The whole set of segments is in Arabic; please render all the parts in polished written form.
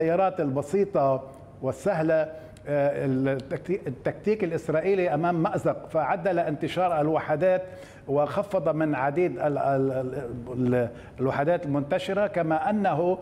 التغيرات البسيطة والسهلة التكتيك الإسرائيلي أمام مأزق، فعدل انتشار الوحدات وخفض من عديد الوحدات المنتشرة، كما أنه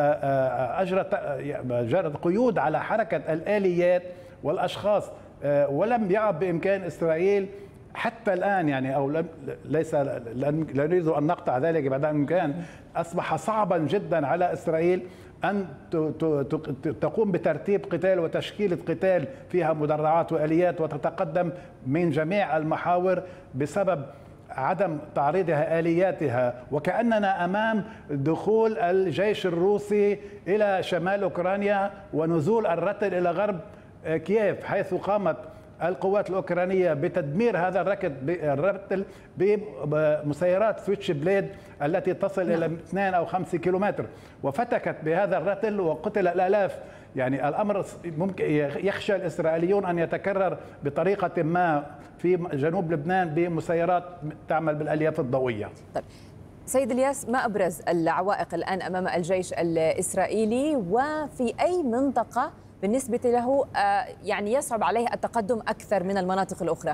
جرت قيود على حركة الآليات والأشخاص. ولم يعد بإمكان إسرائيل حتى الآن، يعني أو ليس لا نريد أن نقطع ذلك بعد الإمكان، أصبح صعبا جدا على إسرائيل أن تقوم بترتيب قتال وتشكيلة قتال فيها مدرعات وآليات وتتقدم من جميع المحاور بسبب عدم تعريضها آلياتها. وكأننا أمام دخول الجيش الروسي إلى شمال أوكرانيا ونزول الرتل إلى غرب كييف، حيث قامت القوات الأوكرانية بتدمير هذا الرتل بمسيرات سويتش بليد التي تصل إلى 2 أو 5 كيلومتر، وفتكت بهذا الرتل وقتل الآلاف. يعني الأمر ممكن يخشى الإسرائيليون أن يتكرر بطريقة ما في جنوب لبنان بمسيرات تعمل بالألياف الضوئية. طيب سيد الياس، ما أبرز العوائق الآن أمام الجيش الإسرائيلي، وفي أي منطقة بالنسبة له يعني يصعب عليه التقدم أكثر من المناطق الأخرى؟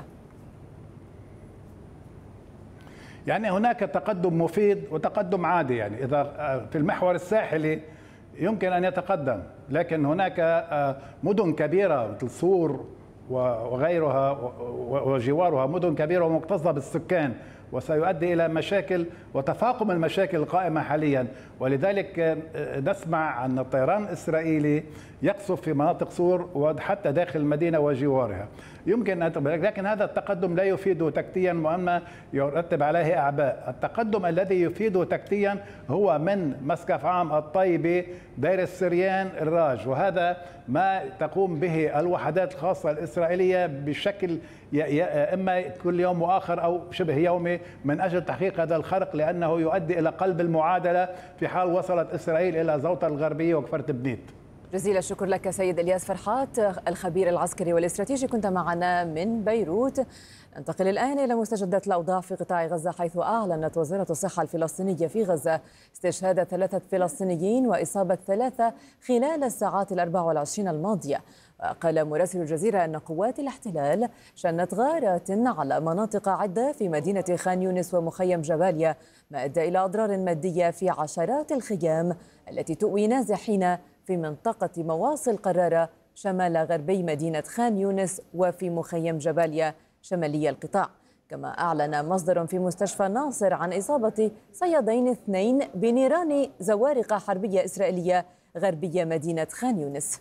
يعني هناك تقدم مفيد وتقدم عادي. يعني إذا في المحور الساحلي يمكن أن يتقدم، لكن هناك مدن كبيرة مثل صور وغيرها وجوارها، مدن كبيرة ومكتظة بالسكان، وسيؤدي إلى مشاكل وتفاقم المشاكل القائمة حاليا. ولذلك نسمع أن الطيران الإسرائيلي يقصف في مناطق صور وحتى داخل المدينة وجوارها. يمكن لكن هذا التقدم لا يفيد تكتيا، وأما يرتب عليه أعباء. التقدم الذي يفيد تكتيا هو من مسقف عام الطيبة، دير السريان، الراج، وهذا ما تقوم به الوحدات الخاصة الإسرائيلية بشكل إما كل يوم وآخر أو شبه يومي من أجل تحقيق هذا الخرق، لأنه يؤدي إلى قلب المعادلة في حال وصلت إسرائيل إلى زوطة الغربية وكفر تبنيت. جزيل الشكر لك سيد الياس فرحات، الخبير العسكري والاستراتيجي، كنت معنا من بيروت. ننتقل الآن إلى مستجدات الأوضاع في قطاع غزة، حيث أعلنت وزارة الصحة الفلسطينية في غزة استشهاد 3 فلسطينيين وإصابة 3 خلال الساعات 24 الماضية. قال مراسل الجزيرة أن قوات الاحتلال شنت غارات على مناطق عدة في مدينة خان يونس ومخيم جباليا، ما أدى إلى أضرار مادية في عشرات الخيام التي تؤوي نازحين في منطقة مواصل قرارة شمال غربي مدينة خان يونس وفي مخيم جباليا شمالي القطاع. كما أعلن مصدر في مستشفى ناصر عن إصابة صيادين 2 بنيران زوارق حربية إسرائيلية غربية مدينة خان يونس.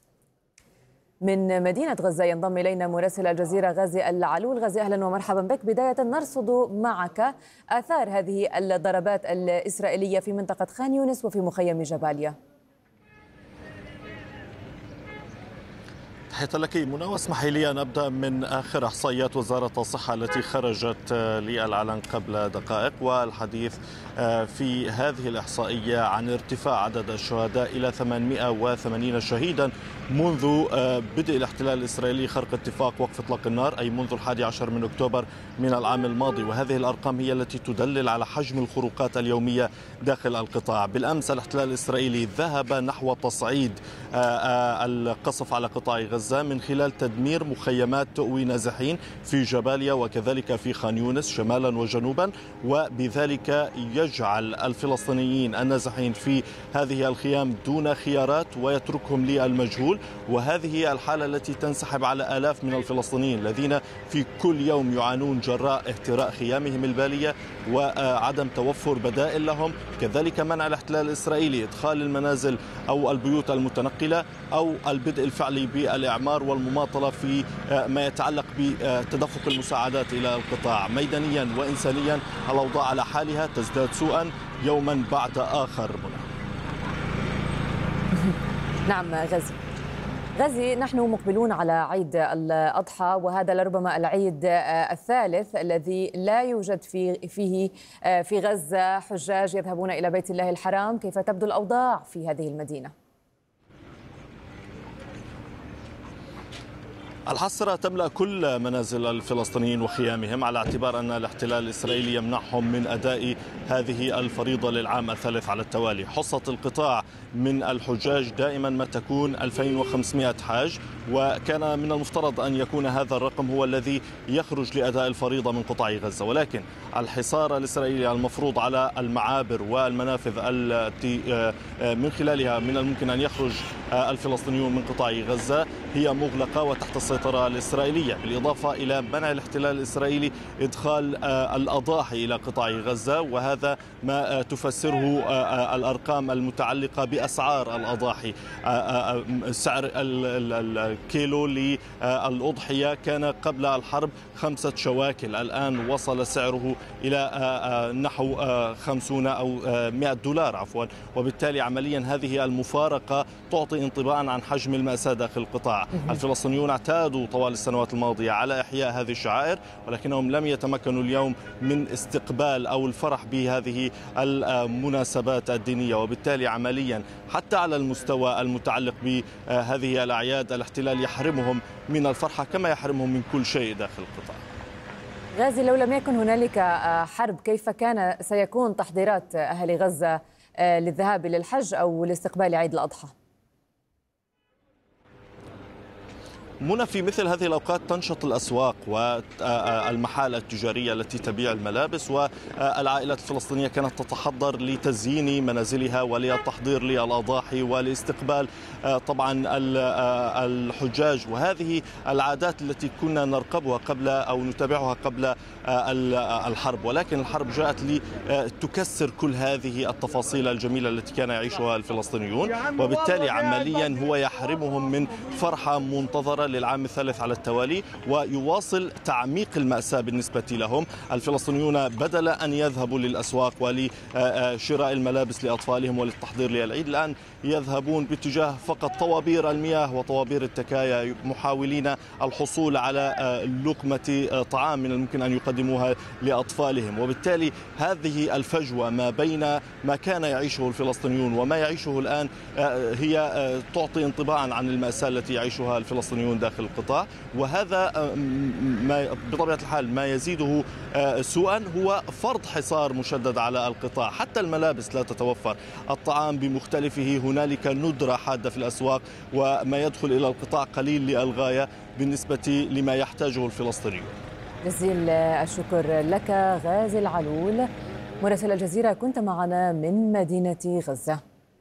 من مدينة غزة ينضم إلينا مراسل الجزيرة غازي العلول. غازي، أهلا ومرحبا بك. بداية نرصد معك آثار هذه الضربات الإسرائيلية في منطقة خان يونس وفي مخيم جباليا. تحية لك منى، واسمحي لي أن أبدأ من آخر إحصائيات وزارة الصحة التي خرجت للعلن قبل دقائق، والحديث في هذه الإحصائية عن ارتفاع عدد الشهداء إلى 880 شهيدا منذ بدء الاحتلال الإسرائيلي خرق اتفاق وقف إطلاق النار، أي منذ 11 من أكتوبر من العام الماضي. وهذه الأرقام هي التي تدلل على حجم الخروقات اليومية داخل القطاع. بالأمس الاحتلال الإسرائيلي ذهب نحو تصعيد القصف على قطاع غزة من خلال تدمير مخيمات تؤوي نازحين في جباليا وكذلك في خان يونس شمالا وجنوبا، وبذلك يجعل الفلسطينيين النازحين في هذه الخيام دون خيارات ويتركهم للمجهول. وهذه هي الحالة التي تنسحب على آلاف من الفلسطينيين الذين في كل يوم يعانون جراء اهتراء خيامهم البالية وعدم توفر بدائل لهم، كذلك منع الاحتلال الإسرائيلي إدخال المنازل أو البيوت المتنقلة أو البدء الفعلي بالإعمار والمماطلة في ما يتعلق بتدفق المساعدات إلى القطاع. ميدانيا وإنسانيا الأوضاع على حالها تزداد سوءا يوما بعد آخر. نعم غازي، نحن مقبلون على عيد الأضحى، وهذا لربما العيد الثالث الذي لا يوجد فيه في غزة حجاج يذهبون إلى بيت الله الحرام. كيف تبدو الأوضاع في هذه المدينة؟ الحصرة تملأ كل منازل الفلسطينيين وخيامهم على اعتبار أن الاحتلال الإسرائيلي يمنعهم من أداء هذه الفريضة للعام الثالث على التوالي. حصة القطاع من الحجاج دائما ما تكون 2500 حاج، وكان من المفترض أن يكون هذا الرقم هو الذي يخرج لأداء الفريضة من قطاع غزة، ولكن الحصار الإسرائيلي المفروض على المعابر والمنافذ التي من خلالها من الممكن أن يخرج الفلسطينيون من قطاع غزة هي مغلقة وتحت السيطرة الإسرائيلية، بالإضافة إلى منع الاحتلال الإسرائيلي إدخال الأضاحي إلى قطاع غزة، وهذا ما تفسره الأرقام المتعلقة بأسعار الأضاحي. سعر الكيلو للأضحية كان قبل الحرب 5 شواكل، الآن وصل سعره إلى نحو 50 أو 100 دولار عفوا، وبالتالي عمليا هذه المفارقة تعطي انطباعا عن حجم المأساة داخل القطاع. الفلسطينيون اعتادوا طوال السنوات الماضية على إحياء هذه الشعائر، ولكنهم لم يتمكنوا اليوم من استقبال أو الفرح بهذه المناسبات الدينية، وبالتالي عمليا حتى على المستوى المتعلق بهذه الأعياد الاحتلال يحرمهم من الفرحة كما يحرمهم من كل شيء داخل القطاع. غازي، لو لم يكن هنالك حرب كيف كان سيكون تحضيرات أهل غزة للذهاب للحج أو لاستقبال عيد الأضحى؟ منى، في مثل هذه الأوقات تنشط الأسواق والمحال التجارية التي تبيع الملابس، والعائلات الفلسطينية كانت تتحضر لتزيين منازلها وللتحضير للأضاحي ولاستقبال طبعا الحجاج، وهذه العادات التي كنا نرقبها قبل أو نتابعها قبل الحرب، ولكن الحرب جاءت لتكسر كل هذه التفاصيل الجميلة التي كان يعيشها الفلسطينيون، وبالتالي عمليا هو يحرمهم من فرحة منتظرة للعام الثالث على التوالي، ويواصل تعميق المأساة بالنسبة لهم. الفلسطينيون بدل أن يذهبوا للأسواق ولشراء الملابس لأطفالهم وللتحضير للعيد، الآن يذهبون باتجاه فقط طوابير المياه وطوابير التكايا، محاولين الحصول على لقمة طعام من الممكن أن يقدموها لأطفالهم، وبالتالي هذه الفجوة ما بين ما كان يعيشه الفلسطينيون وما يعيشه الآن هي تعطي انطباعا عن المأساة التي يعيشها الفلسطينيون داخل القطاع، وهذا بطبيعة الحال ما يزيده سوءا هو فرض حصار مشدد على القطاع. حتى الملابس لا تتوفر، الطعام بمختلفه هنالك ندرة حادة في الأسواق، وما يدخل إلى القطاع قليل للغاية بالنسبة لما يحتاجه الفلسطينيون. جزيل الشكر لك غازي العلول مراسل الجزيرة، كنت معنا من مدينة غزة.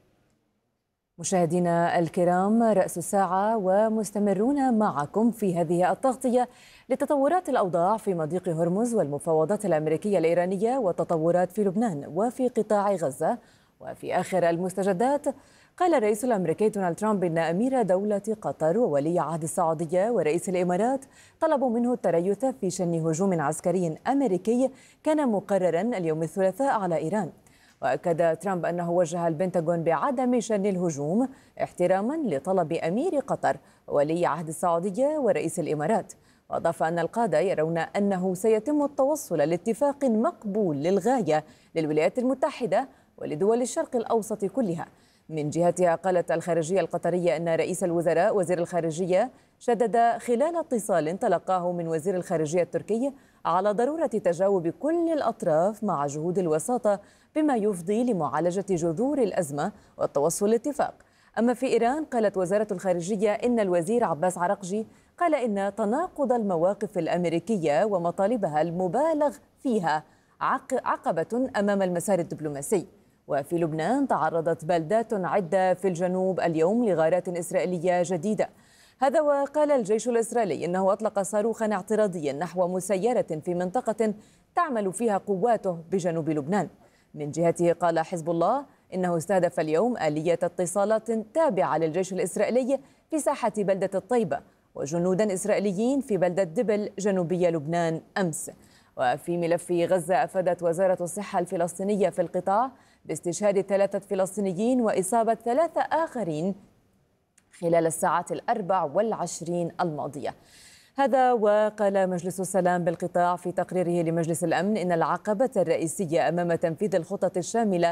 مشاهدينا الكرام، رأس الساعة ومستمرون معكم في هذه التغطية لتطورات الأوضاع في مضيق هرمز والمفاوضات الأمريكية الإيرانية والتطورات في لبنان وفي قطاع غزة. وفي آخر المستجدات، قال الرئيس الأمريكي دونالد ترامب إن أمير دولة قطر وولي عهد السعودية ورئيس الإمارات طلبوا منه التريث في شن هجوم عسكري أمريكي كان مقررا اليوم الثلاثاء على إيران. وأكد ترامب أنه وجه البنتاغون بعدم شن الهجوم احتراما لطلب أمير قطر وولي عهد السعودية ورئيس الإمارات. وأضاف أن القادة يرون أنه سيتم التوصل لاتفاق مقبول للغاية للولايات المتحدة ولدول الشرق الأوسط كلها. من جهتها، قالت الخارجية القطرية أن رئيس الوزراء وزير الخارجية شدد خلال اتصال تلقاه من وزير الخارجية التركي على ضرورة تجاوب كل الأطراف مع جهود الوساطة بما يفضي لمعالجة جذور الأزمة والتوصل لاتفاق. أما في إيران، قالت وزارة الخارجية إن الوزير عباس عراقجي قال إن تناقض المواقف الأمريكية ومطالبها المبالغ فيها عقبة أمام المسار الدبلوماسي. وفي لبنان، تعرضت بلدات عدة في الجنوب اليوم لغارات إسرائيلية جديدة. هذا وقال الجيش الإسرائيلي إنه أطلق صاروخا اعتراضيا نحو مسيرة في منطقة تعمل فيها قواته بجنوب لبنان. من جهته، قال حزب الله إنه استهدف اليوم آلية اتصالات تابعة للجيش الإسرائيلي في ساحة بلدة الطيبة وجنودا إسرائيليين في بلدة دبل جنوبي لبنان أمس. وفي ملف غزة، أفادت وزارة الصحة الفلسطينية في القطاع باستشهاد 3 فلسطينيين وإصابة 3 آخرين خلال الساعات 24 الماضية. هذا وقال مجلس السلام بالقطاع في تقريره لمجلس الأمن إن العقبة الرئيسية أمام تنفيذ الخطط الشاملة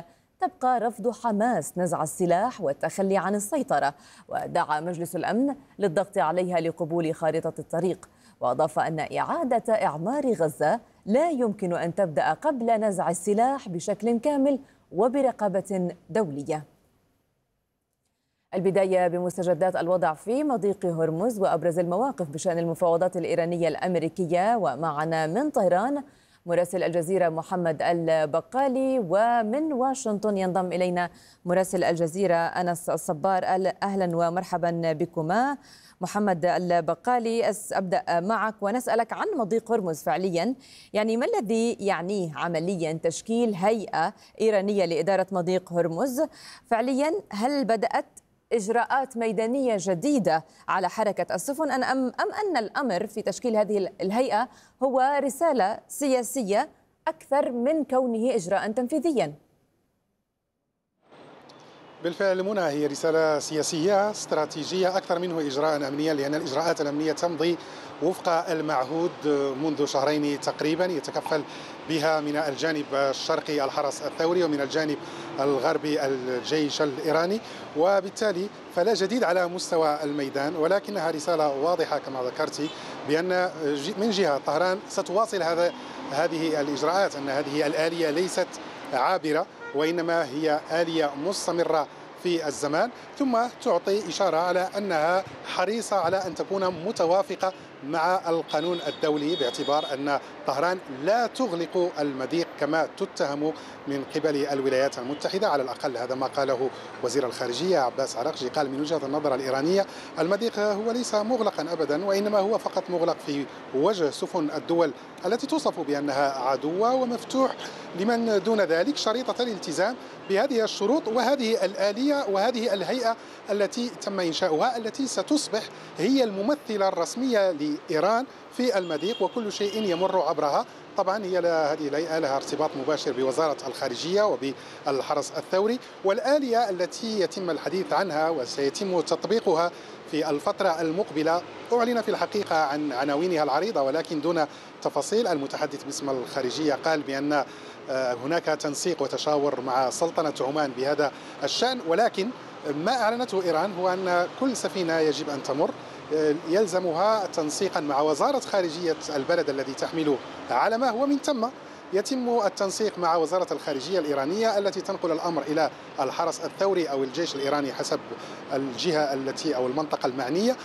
تبقى رفض حماس نزع السلاح والتخلي عن السيطرة، ودعا مجلس الأمن للضغط عليها لقبول خارطة الطريق. وأضاف أن إعادة إعمار غزة لا يمكن أن تبدأ قبل نزع السلاح بشكل كامل وبرقابة دولية. البداية بمستجدات الوضع في مضيق هرمز وأبرز المواقف بشأن المفاوضات الإيرانية الأمريكية، ومعنا من طهران مراسل الجزيرة محمد البقالي، ومن واشنطن ينضم إلينا مراسل الجزيرة أنس الصبار. أهلا ومرحبا بكما. محمد البقالي، أبدأ معك ونسألك عن مضيق هرمز فعليا، يعني ما الذي يعنيه عمليا تشكيل هيئة إيرانية لإدارة مضيق هرمز فعليا؟ هل بدأت إجراءات ميدانية جديدة على حركة السفن أم أن الأمر في تشكيل هذه الهيئة هو رسالة سياسية أكثر من كونه إجراء تنفيذيا؟ بالفعل منى، هي رسالة سياسية استراتيجية أكثر منه إجراء أمنيا، لأن الإجراءات الأمنية تمضي وفق المعهود منذ شهرين تقريبا، يتكفل بها من الجانب الشرقي الحرس الثوري ومن الجانب الغربي الجيش الإيراني، وبالتالي فلا جديد على مستوى الميدان، ولكنها رسالة واضحة كما ذكرت بأن من جهة طهران ستواصل هذه الإجراءات، أن هذه الآلية ليست عابرة وإنما هي آلية مستمرة في الزمان، ثم تعطي إشارة على أنها حريصة على أن تكون متوافقة مع القانون الدولي، باعتبار أن طهران لا تغلق المضيق كما تتهم من قبل الولايات المتحدة. على الأقل هذا ما قاله وزير الخارجية عباس عراقجي، قال من وجهة النظر الإيرانية المضيق هو ليس مغلقا أبدا، وإنما هو فقط مغلق في وجه سفن الدول التي توصف بأنها عدوة، ومفتوح لمن دون ذلك شريطة الالتزام بهذه الشروط وهذه الآلية وهذه الهيئة التي تم إنشاؤها، التي ستصبح هي الممثلة الرسمية لإيران في المضيق، وكل شيء يمر عبرها. طبعا هي هذه الهيئة لها ارتباط مباشر بوزارة الخارجية وبالحرس الثوري، والآلية التي يتم الحديث عنها وسيتم تطبيقها في الفترة المقبلة أعلن في الحقيقة عن عناوينها العريضة ولكن دون تفاصيل. المتحدث باسم الخارجية قال بأن هناك تنسيق وتشاور مع سلطنة عمان بهذا الشأن، ولكن ما أعلنته إيران هو أن كل سفينة يجب أن تمر يلزمها تنسيقا مع وزارة خارجية البلد الذي تحمل علمه، ومن ثم يتم التنسيق مع وزارة الخارجية الإيرانية التي تنقل الأمر إلى الحرس الثوري أو الجيش الإيراني حسب الجهة التي أو المنطقة المعنية،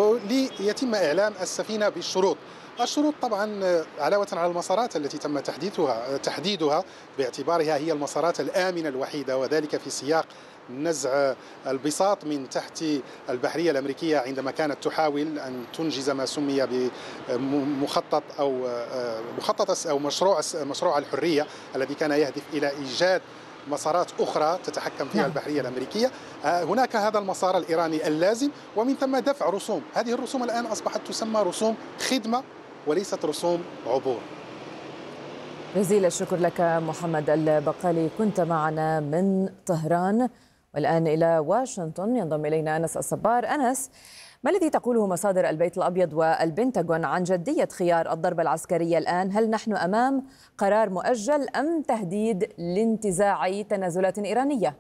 ليتم إعلام السفينة بالشروط. الشروط طبعا علاوة على المسارات التي تم تحديدها باعتبارها هي المسارات الآمنة الوحيدة، وذلك في سياق نزع البساط من تحت البحرية الأمريكية عندما كانت تحاول أن تنجز ما سمي بمخطط أو مشروع الحرية الذي كان يهدف إلى إيجاد مسارات أخرى تتحكم فيها البحرية الأمريكية. هناك هذا المسار الإيراني اللازم، ومن ثم دفع رسوم. هذه الرسوم الآن أصبحت تسمى رسوم خدمة وليست رسوم عبور. جزيل الشكر لك محمد البقالي، كنت معنا من طهران. والآن إلى واشنطن ينضم إلينا أنس الصبار. أنس، ما الذي تقوله مصادر البيت الأبيض والبنتاغون عن جدية خيار الضربة العسكرية الآن؟ هل نحن أمام قرار مؤجل أم تهديد لانتزاع تنازلات إيرانية؟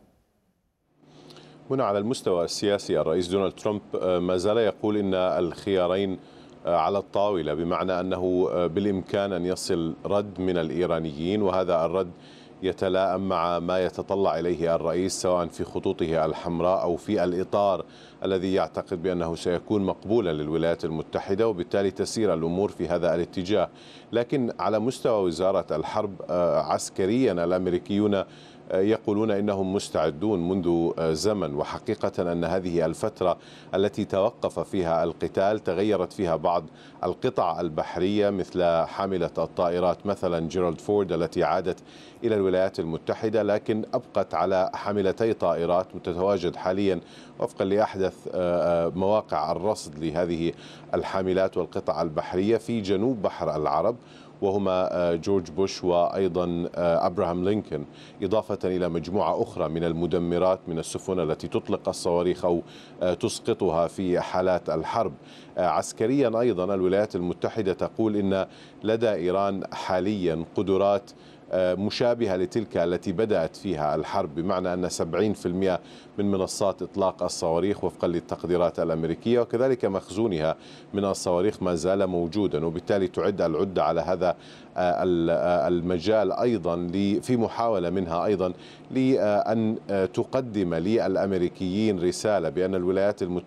هنا على المستوى السياسي الرئيس دونالد ترامب ما زال يقول إن الخيارين على الطاولة، بمعنى أنه بالإمكان أن يصل رد من الإيرانيين، وهذا الرد يتلائم مع ما يتطلع إليه الرئيس سواء في خطوطه الحمراء أو في الإطار الذي يعتقد بأنه سيكون مقبولا للولايات المتحدة، وبالتالي تسير الأمور في هذا الاتجاه. لكن على مستوى وزارة الحرب عسكريا الأمريكيون يقولون إنهم مستعدون منذ زمن، وحقيقة أن هذه الفترة التي توقف فيها القتال تغيرت فيها بعض القطع البحرية مثل حاملة الطائرات مثلا جيرالد فورد التي عادت إلى الولايات المتحدة، لكن أبقت على حاملتي طائرات متتواجد حاليا وفقا لأحدث مواقع الرصد لهذه الحاملات والقطع البحرية في جنوب بحر العرب، وهما جورج بوش وأيضا أبراهام لينكولن، إضافة إلى مجموعة أخرى من المدمرات من السفن التي تطلق الصواريخ أو تسقطها في حالات الحرب. عسكريا أيضا الولايات المتحدة تقول إن لدى إيران حاليا قدرات مشابهة لتلك التي بدأت فيها الحرب، بمعنى أن 70% من منصات إطلاق الصواريخ وفقا للتقديرات الأمريكية وكذلك مخزونها من الصواريخ ما زال موجودا، وبالتالي تعد العدة على هذا المجال أيضا في محاولة منها أيضا لأن تقدم للأمريكيين رسالة بأن الولايات المتحدة